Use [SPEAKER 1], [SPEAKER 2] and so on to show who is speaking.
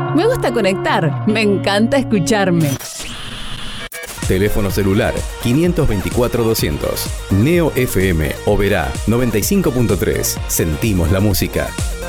[SPEAKER 1] Me gusta conectar. Me encanta escucharme.
[SPEAKER 2] Teléfono celular 524-200. Neo FM Oberá 95.3. Sentimos la música.